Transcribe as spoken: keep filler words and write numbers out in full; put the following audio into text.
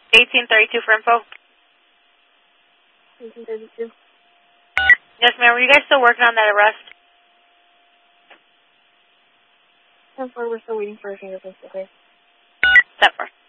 eighteen thirty-two for info. eighteen thirty-two. Yes, ma'am. Were you guys still working on that arrest? ten four, we're still waiting for a fingerprints, okay? Step four.